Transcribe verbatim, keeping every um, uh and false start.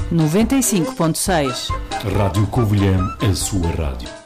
noventa e cinco ponto seis. Rádio Covilhã, a sua rádio.